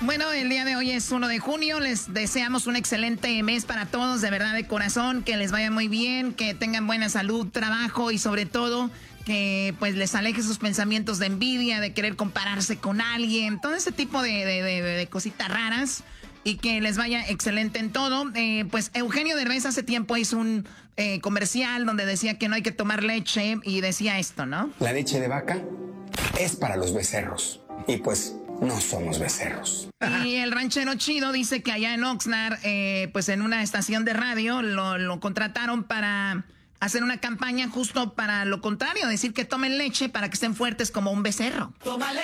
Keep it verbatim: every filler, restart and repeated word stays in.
Bueno, el día de hoy es uno de junio. Les deseamos un excelente mes para todos, de verdad, de corazón. Que les vaya muy bien, que tengan buena salud, trabajo y sobre todo que pues les aleje sus pensamientos de envidia, de querer compararse con alguien, todo ese tipo de, de, de, de cositas raras. Y que les vaya excelente en todo. Eh, pues Eugenio Derbez hace tiempo hizo un eh, comercial donde decía que no hay que tomar leche y decía esto, ¿no? La leche de vaca es para los becerros. Y pues no somos becerros. Y el ranchero chido dice que allá en Oxnard, eh, pues en una estación de radio, lo, lo contrataron para hacer una campaña justo para lo contrario, decir que tomen leche para que estén fuertes como un becerro. Toma leche.